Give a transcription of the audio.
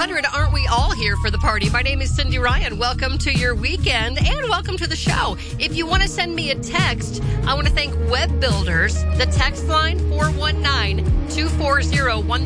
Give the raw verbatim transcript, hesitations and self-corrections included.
hundred, aren't we all here for the party? My name is Cindy Ryan. Welcome to your weekend and welcome to the show. If you want to send me a text, I want to thank Web Builders. The text line, four one nine, two four zero, one